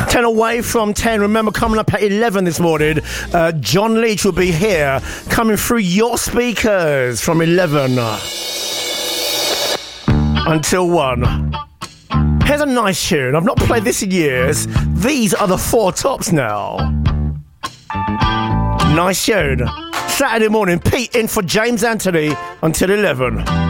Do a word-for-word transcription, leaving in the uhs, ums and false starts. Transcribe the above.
ten away from ten. Remember, coming up at eleven this morning, uh, John Leach will be here, coming through your speakers from eleven until one. Here's a nice tune. I've not played this in years. These are the Four Tops now. Nice tune. Saturday morning, Pete in for James Anthony until eleven.